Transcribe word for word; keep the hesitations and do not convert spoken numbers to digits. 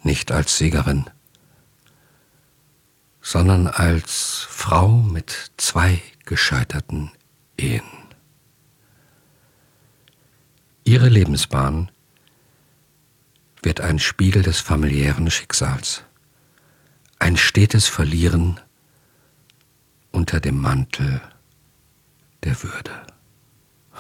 nicht als Siegerin, sondern als Frau mit zwei gescheiterten Ehen. Ihre Lebensbahn wird ein Spiegel des familiären Schicksals, ein stetes Verlieren unter dem Mantel der Würde.